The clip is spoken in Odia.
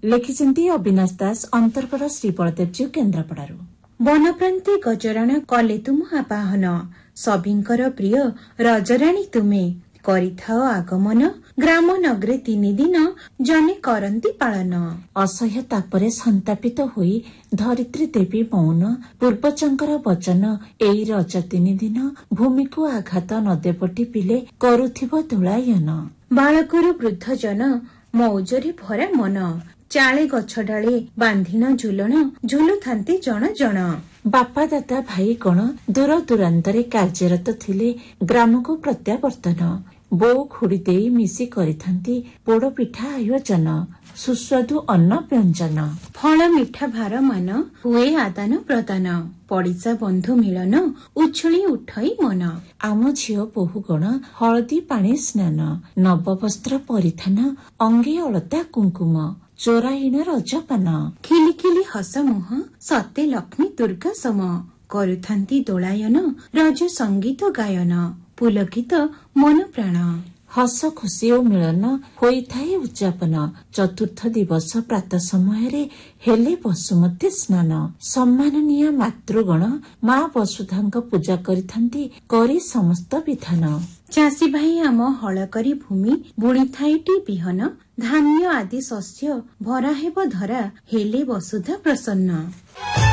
ଲେଖିଛନ୍ତି ଅବିନାଶ ଦାସ, ଅନ୍ତର୍ଗତ ଶ୍ରୀ ବଳଦେବଜୀଉ, କେନ୍ଦ୍ରାପଡ଼ାରୁ। ବନପ୍ରାନ୍ତେ ଗଜରାଣ କଲେ ତୁମ ଆବାହନ, ସଭିଙ୍କର ପ୍ରିୟ ରଜରାଣୀ ତୁମେ, କରିଥାଅ ଆଗମନ, ଗ୍ରାମ ନଗରେ 3 ଦିନ ଜନେ କରନ୍ତି ପାଳନ। ଅସହ୍ୟ ତାପରେ ସନ୍ତାପିତ ହୋଇ ଧରିତ୍ରୀ ଦେବୀ ମୌନ, ପୂର୍ବଜଙ୍କର ବଚନ ଏଇ ରଜ 3 ଦିନ, ଭୂମିକୁ ଆଘାତ ନଦେବଟି ପିଲେ କରୁଥିବ ଦୋଳାୟନ। ବାଳକରୁ ବୃଦ୍ଧ ଜନ ମୌଜରେ ଭରା ମନ, ଚାଳେ ଗଛ ଡାଳେ ବାନ୍ଧିନ ଝୁଲଣ, ଝୁଲୁଥାନ୍ତି ଜଣ ଜଣ। ବାପା ଦାଦା ଭାଇ ଗଣ ଦୂର ଦୂରାନ୍ତରେ କାର୍ଯ୍ୟରତ ଥିଲେ, ଗ୍ରାମକୁ ପ୍ରତ୍ୟାବର୍ତ୍ତନ। ବୋଉ ଖୁଡ଼ି ଦେଇ ମିଶି କରିଥାନ୍ତି ପୋଡ଼ ପିଠା ଆୟୋଜନ, ସୁସ୍ୱାଦୁ ଅନ୍ନ ବ୍ୟଞ୍ଜନ। ଫଳ ମିଠା ଭାର ମାନ ହୁଏ ଆଦାନ ପ୍ରଦାନ, ପଡ଼ିଶା ବନ୍ଧୁ ମିଳନ ଉଛୁଳି ଉଠଇ ମନ। ଆମ ଝିଅ ବୋହୁ ଗଣ ହଳଦୀ ପାଣି ସ୍ନାନ, ନବବସ୍ତ୍ର ପରିଧାନ, ଅଙ୍ଗେ ଅଳତା କୁଙ୍କୁମ, ଚୋରାଇଣ ରଜପାନ। ଖିଲି ଖିଲି ହସ ମୁହଁ ସତେ ଲକ୍ଷ୍ମୀ ଦୁର୍ଗା ସମ, କରୁଥାନ୍ତି ଦୋଳାୟନ ରଜ ସଙ୍ଗୀତ ଗାୟନ, ପୁଲକିତ ମନ ପ୍ରାଣ। ହସ ଖୁସି ଓ ମିଳନ ହୋଇଥାଏ ଉଦ୍ଯାପନ, ଚତୁର୍ଥ ଦିବସ ପ୍ରାତ ସମୟରେ ହେଲେ ବସୁମତୀ ସ୍ନାନ। ସମ୍ମାନନୀୟ ମାତୃଗଣ ମା ବସୁଧାଙ୍କ ପୂଜା କରିଥାନ୍ତି କରି ସମସ୍ତ ବିଧାନ। ଚାଷୀ ଭାଇ ଆମ ହଳ କରି ଭୂମି ବୁଣିଥାଇଟି ବିହନ, ଧାନ୍ୟ ଆଦି ଶସ୍ୟ ଭରା ହେବ ଧରା, ହେଲେ ବସୁଧା ପ୍ରସନ୍ନ।